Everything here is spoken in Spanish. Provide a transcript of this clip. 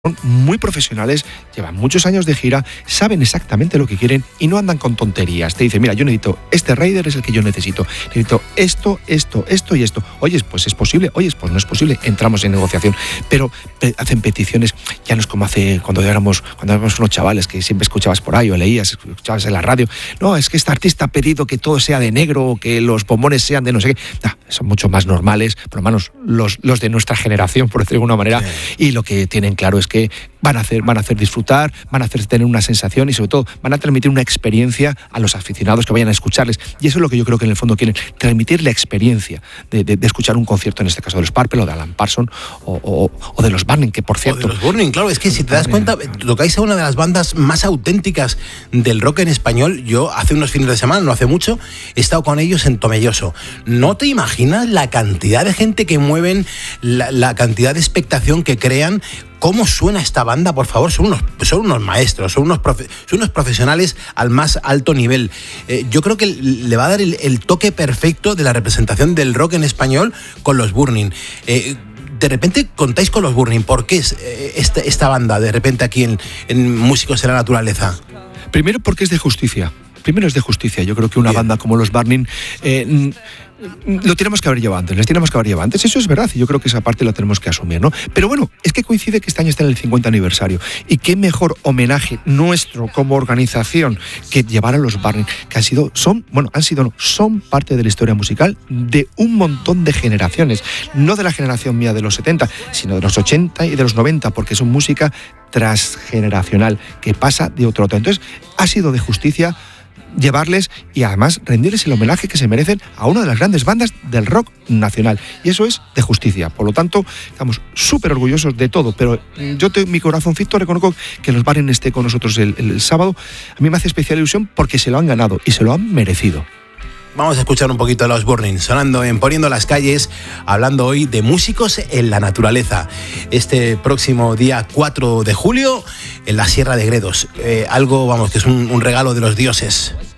son muy profesionales, llevan muchos años de gira, saben exactamente lo que quieren y no andan con tonterías. Te dicen, mira, yo necesito, este Raider es el que yo necesito esto y esto. Oyes, pues es posible, oyes, pues no es posible, entramos en negociación. Pero hacen peticiones, ya no es como hace cuando éramos unos chavales que siempre escuchabas por ahí o leías, escuchabas en la radio. No, es que este artista ha pedido que todo sea de negro o que los bombones sean de no sé qué. No, son mucho más normales, por lo menos los de nuestra generación, por decirlo de alguna manera, y lo que tienen claro es que van a hacer disfrutar, van a hacer tener una sensación y sobre todo van a transmitir una experiencia a los aficionados que vayan a escucharles. Y eso es lo que yo creo que en el fondo quieren, transmitir la experiencia de escuchar un concierto, en este caso de los Purple o de Alan Parsons o de los Burning, que por cierto... O de los Burning, claro, es que si te das cuenta, tocáis a una de las bandas más auténticas del rock en español. Yo hace unos fines de semana, no hace mucho, he estado con ellos en Tomelloso. ¿No te imaginas la cantidad de gente que mueven, la cantidad de expectación que crean? ¿Cómo suena esta banda? Por favor, son unos maestros, son unos profesionales al más alto nivel. Yo creo que le va a dar el toque perfecto de la representación del rock en español con los Burning. De repente contáis con los Burning. ¿Por qué es esta banda de repente aquí en Músicos de la Naturaleza? Primero porque es de justicia. Yo creo que una banda como los Burning... lo tenemos que haber llevado antes, eso es verdad, y yo creo que esa parte la tenemos que asumir, ¿no? Pero bueno, es que coincide que este año está en el 50 aniversario, y qué mejor homenaje nuestro como organización que llevar a los Burning, que son parte de la historia musical de un montón de generaciones, no de la generación mía de los 70, sino de los 80 y de los 90, porque son música transgeneracional que pasa de otro a otro. Entonces, ha sido de justicia llevarles y además rendirles el homenaje que se merecen a una de las grandes bandas del rock nacional, y eso es de justicia. Por lo tanto, estamos súper orgullosos de todo, pero mi corazoncito reconozco que los Burning esté con nosotros el sábado. A mí me hace especial ilusión porque se lo han ganado y se lo han merecido. Vamos a escuchar un poquito de los Burning, sonando en Poniendo las Calles, hablando hoy de músicos en la naturaleza. Este próximo día 4 de julio en la Sierra de Gredos. Algo, que es un regalo de los dioses.